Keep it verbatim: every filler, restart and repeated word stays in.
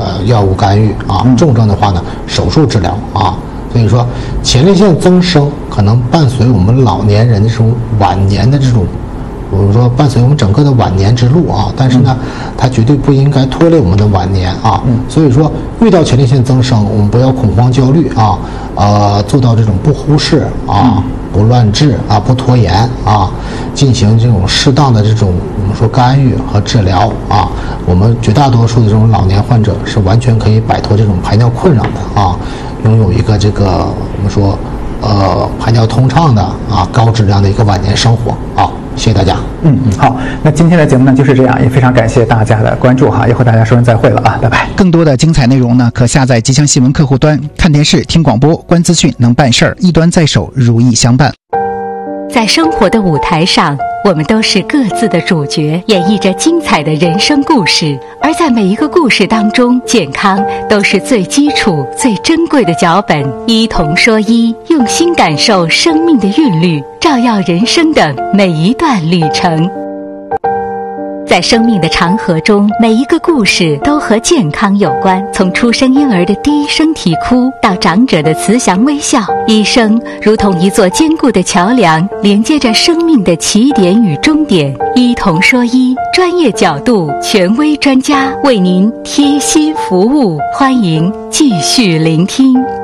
呃药物干预啊，重症的话呢手术治疗啊。所以说前列腺增生可能伴随我们老年人的这种晚年的这种，我们说伴随我们整个的晚年之路啊，但是呢，它绝对不应该拖累我们的晚年啊。所以说遇到前列腺增生，我们不要恐慌焦虑啊，呃，做到这种不忽视啊，不乱治啊，不拖延啊，进行这种适当的这种我们说干预和治疗啊。我们绝大多数的这种老年患者是完全可以摆脱这种排尿困扰的啊，拥有一个这个我们说呃排尿通畅的啊高质量的一个晚年生活啊。谢谢大家。 嗯嗯，好，那今天的节目呢就是这样，也非常感谢大家的关注哈，也和大家说声再会了啊，拜拜。 更多的精彩内容呢，可下载吉祥新闻客户端，看电视、听广播、观资讯，能办事儿，一端在手，如意相伴。 在生活的舞台上，我们都是各自的主角，演绎着精彩的人生故事。而在每一个故事当中，健康都是最基础、最珍贵的脚本。一同说一，用心感受生命的韵律，照耀人生的每一段旅程。在生命的长河中，每一个故事都和健康有关。从出生婴儿的第一声啼哭，到长者的慈祥微笑，一生如同一座坚固的桥梁，连接着生命的起点与终点。一同说一，专业角度，权威专家为您贴心服务，欢迎继续聆听。